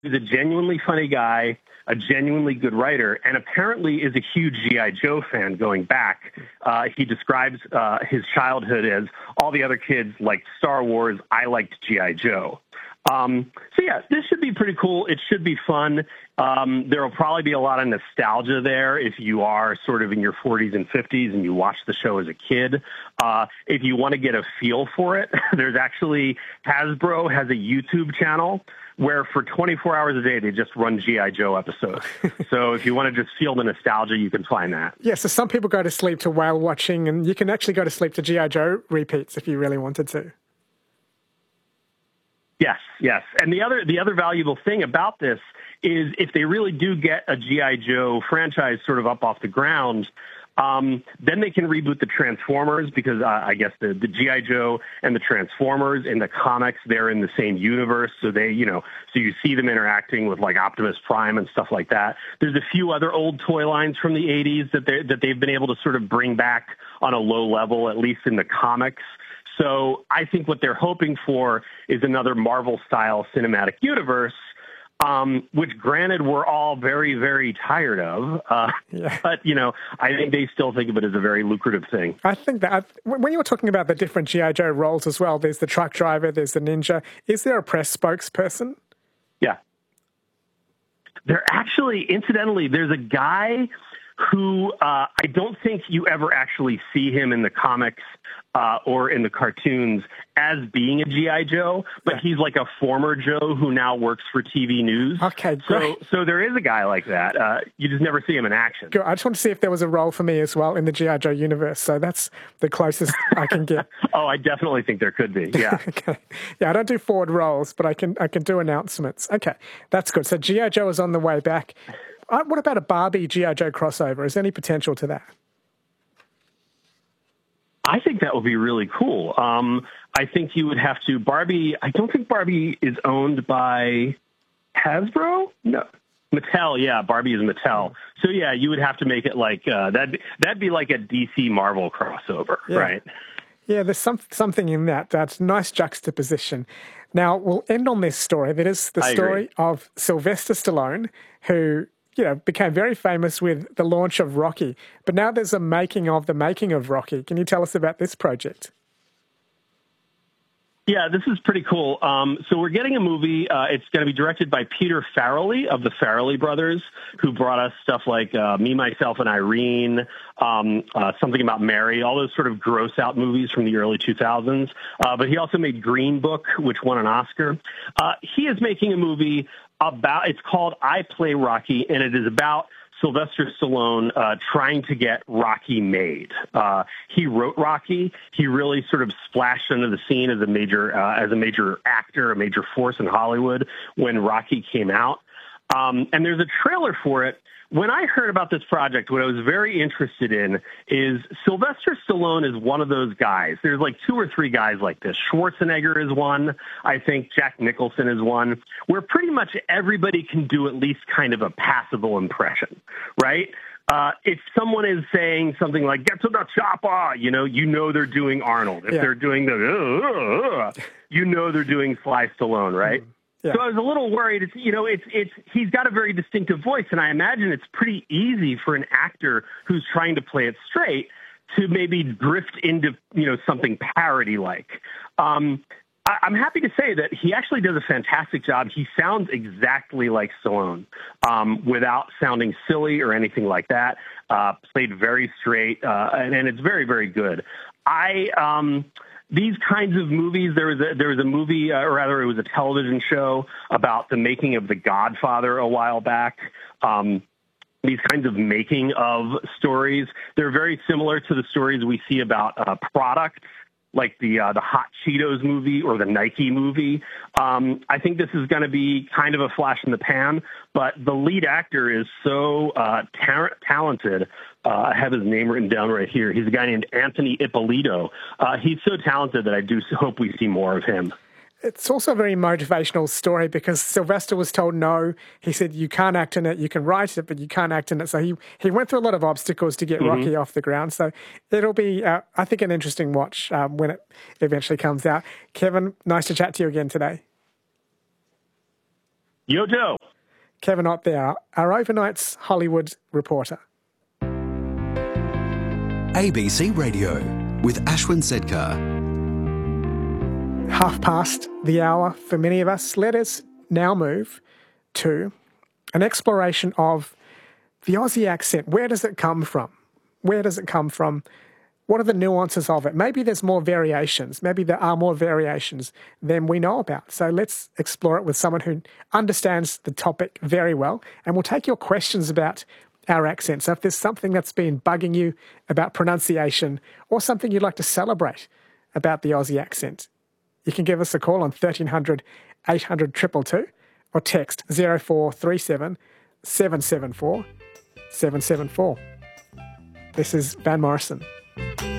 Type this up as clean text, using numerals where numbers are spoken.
He's a genuinely funny guy, a genuinely good writer, and apparently is a huge G.I. Joe fan going back. He describes his childhood as all the other kids liked Star Wars. I liked G.I. Joe. So, yeah, this should be pretty cool. It should be fun. There will probably be a lot of nostalgia there if you are sort of in your 40s and 50s and you watched the show as a kid. If you want to get a feel for it, there's actually Hasbro has a YouTube channel where for 24 hours a day, they just run G.I. Joe episodes. So if you want to just feel the nostalgia, you can find that. Yeah, so some people go to sleep to whale watching, and you can actually go to sleep to G.I. Joe repeats if you really wanted to. Yes, yes. And the other valuable thing about this is if they really do get a G.I. Joe franchise sort of up off the ground, then they can reboot the Transformers because I guess the G.I. Joe and the Transformers in the comics, they're in the same universe. So so you see them interacting with like Optimus Prime and stuff like that. There's a few other old toy lines from the 80s that they've been able to sort of bring back on a low level, at least in the comics. So I think what they're hoping for is another Marvel-style cinematic universe, which, granted, we're all very, very tired of. But, I think they still think of it as a very lucrative thing. I think that when you were talking about the different G.I. Joe roles as well, there's the truck driver, there's the ninja. Is there a press spokesperson? Yeah. Incidentally, there's a guy who I don't think you ever actually see him in the comics or in the cartoons as being a G.I. Joe, but he's like a former Joe who now works for TV news. Okay, great. So there is a guy like that. You just never see him in action. Good. I just want to see if there was a role for me as well in the G.I. Joe universe. So that's the closest I can get. Oh, I definitely think there could be. Yeah. Okay. Yeah, I don't do forward roles, but I can do announcements. Okay, that's good. So G.I. Joe is on the way back. What about a Barbie G.I. Joe crossover? Is there any potential to that? I think that would be really cool. I think you would have to Barbie. I don't think Barbie is owned by Hasbro. No, Mattel. Yeah, Barbie is Mattel. So yeah, you would have to make it like that'd be like a DC Marvel crossover, right? Yeah, there's something in that. That's nice juxtaposition. Now we'll end on this story. That is the story of Sylvester Stallone, who became very famous with the launch of Rocky. But now there's a making of Rocky. Can you tell us about this project? Yeah, this is pretty cool. So we're getting a movie. It's going to be directed by Peter Farrelly of the Farrelly brothers, who brought us stuff like Me, Myself, and Irene, Something About Mary, all those sort of gross-out movies from the early 2000s. But he also made Green Book, which won an Oscar. He is making a movie it's called I Play Rocky, and it is about Sylvester Stallone trying to get Rocky made. He wrote Rocky. He really sort of splashed into the scene as a major actor, a major force in Hollywood when Rocky came out. And there's a trailer for it. When I heard about this project, what I was very interested in is Sylvester Stallone is one of those guys. There's like 2 or 3 guys like this. Schwarzenegger is one. I think Jack Nicholson is one, where pretty much everybody can do at least kind of a passable impression, right? If someone is saying something like, get to the chopper, they're doing Arnold. If they're doing they're doing Sly Stallone, right? Yeah. So I was a little worried. He's got a very distinctive voice, and I imagine it's pretty easy for an actor who's trying to play it straight to maybe drift into, something parody-like. I'm happy to say that he actually does a fantastic job. He sounds exactly like Stallone, without sounding silly or anything like that. Played very straight, and it's very, very good. These kinds of movies, there was a movie, or rather it was a television show about the making of The Godfather a while back. These kinds of making of stories, they're very similar to the stories we see about products, like the Hot Cheetos movie or the Nike movie. I think this is going to be kind of a flash in the pan, but the lead actor is so talented. I have his name written down right here. He's a guy named Anthony Ippolito. He's so talented that I do hope we see more of him. It's also a very motivational story because Sylvester was told no. He said, you can't act in it. You can write it, but you can't act in it. So he went through a lot of obstacles to get Rocky off the ground. So it'll be, I think, an interesting watch when it eventually comes out. Kevin, nice to chat to you again today. Yo, Joe. Kevin Ott there, our overnight's Hollywood reporter. ABC Radio with Ashwin Sedkar. 1:30 for many of us. Let us now move to an exploration of the Aussie accent. Where does it come from? Where does it come from? What are the nuances of it? Maybe there's more variations. Maybe there are more variations than we know about. So let's explore it with someone who understands the topic very well. And we'll take your questions about our accent. So if there's something that's been bugging you about pronunciation or something you'd like to celebrate about the Aussie accent, you can give us a call on 1300 800 222 or text 0437 774 774. This is Van Morrison.